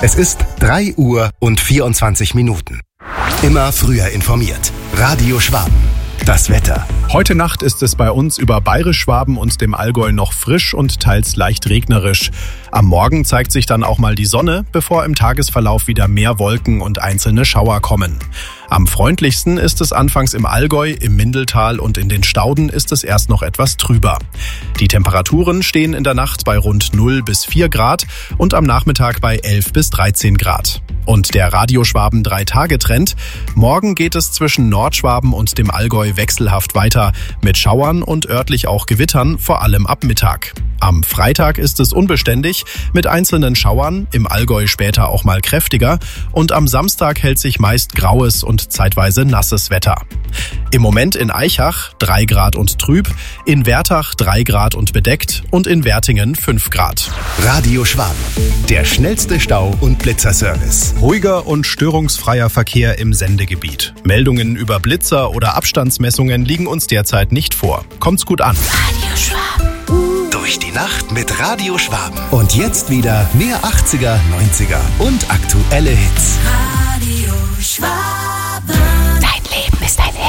Es ist 3 Uhr und 24 Minuten. Immer früher informiert. Radio Schwaben. Das Wetter. Heute Nacht ist es bei uns über Bayerisch-Schwaben und dem Allgäu noch frisch und teils leicht regnerisch. Am Morgen zeigt sich dann auch mal die Sonne, bevor im Tagesverlauf wieder mehr Wolken und einzelne Schauer kommen. Am freundlichsten ist es anfangs im Allgäu, im Mindeltal und in den Stauden ist es erst noch etwas trüber. Die Temperaturen stehen in der Nacht bei rund 0 bis 4 Grad und am Nachmittag bei 11 bis 13 Grad. Und der Radio-Schwaben 3-Tage-Trend. Morgen geht es zwischen Nordschwaben und dem Allgäu wechselhaft weiter, mit Schauern und örtlich auch Gewittern, vor allem ab Mittag. Am Freitag ist es unbeständig, mit einzelnen Schauern, im Allgäu später auch mal kräftiger, und am Samstag hält sich meist graues und zeitweise nasses Wetter. Im Moment in Aichach 3 Grad und trüb, in Wertach 3 Grad und bedeckt und in Wertingen 5 Grad. Radio Schwaben, der schnellste Stau- und Blitzerservice. Ruhiger und störungsfreier Verkehr im Sendegebiet. Meldungen über Blitzer oder Abstandsmessungen liegen uns derzeit nicht vor. Kommt's gut an. Radio Schwaben. Durch die Nacht mit Radio Schwaben. Und jetzt wieder mehr 80er, 90er und aktuelle Hits. Radio Schwaben. Dein Leben ist ein Hit.